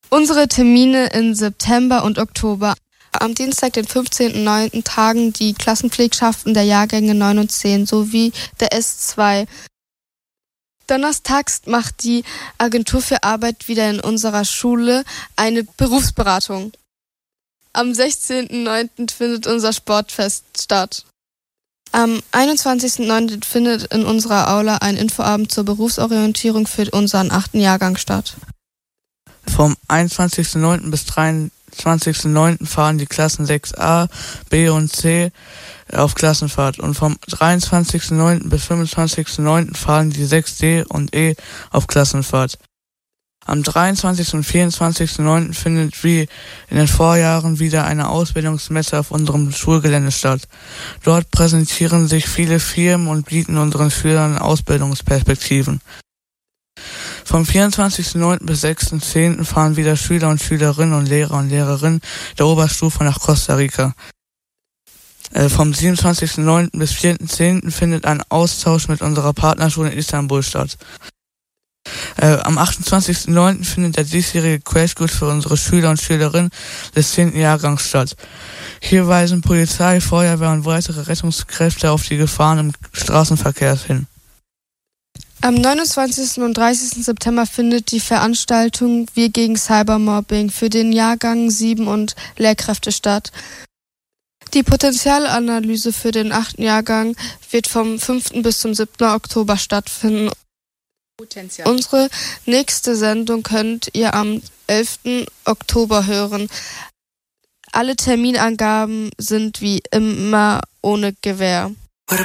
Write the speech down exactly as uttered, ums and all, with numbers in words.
Unsere Termine in September und Oktober. Am Dienstag, den fünfzehnten neunten tagen die Klassenpflegschaften der Jahrgänge neun und zehn sowie der S zwei. Donnerstags macht die Agentur für Arbeit wieder in unserer Schule eine Berufsberatung. Am sechzehnten neunten findet unser Sportfest statt. Am einundzwanzigsten neunten findet in unserer Aula ein Infoabend zur Berufsorientierung für unseren achten Jahrgang statt. Vom einundzwanzigsten neunten bis dreiundzwanzigsten neunten fahren die Klassen sechs a, B und C auf Klassenfahrt und vom dreiundzwanzigsten neunten bis fünfundzwanzigsten neunten fahren die sechs D und E auf Klassenfahrt. Am dreiundzwanzigsten und vierundzwanzigsten neunten findet wie in den Vorjahren wieder eine Ausbildungsmesse auf unserem Schulgelände statt. Dort präsentieren sich viele Firmen und bieten unseren Schülern Ausbildungsperspektiven. Vom vierundzwanzigsten neunten bis sechsten zehnten fahren wieder Schüler und Schülerinnen und Lehrer und Lehrerinnen der Oberstufe nach Costa Rica. Äh, vom siebenundzwanzigsten neunten bis vierten zehnten findet ein Austausch mit unserer Partnerschule in Istanbul statt. Äh, am achtundzwanzigsten neunten findet der diesjährige Crashkurs für unsere Schüler und Schülerinnen des zehnten Jahrgangs statt. Hier weisen Polizei, Feuerwehr und weitere Rettungskräfte auf die Gefahren im Straßenverkehr hin. Am neunundzwanzigsten und dreißigsten September findet die Veranstaltung Wir gegen Cybermobbing für den Jahrgang sieben und Lehrkräfte statt. Die Potenzialanalyse für den achten Jahrgang wird vom fünften bis zum siebten Oktober stattfinden. Potenzial. Unsere nächste Sendung könnt ihr am elften Oktober hören. Alle Terminangaben sind wie immer ohne Gewähr.